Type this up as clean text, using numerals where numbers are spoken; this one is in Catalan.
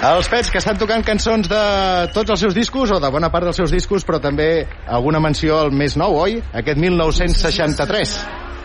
Els Pets, que estan tocant cançons de tots els seus discos, o de bona part dels seus discos, però també alguna menció al més nou, oi? Aquest 1963.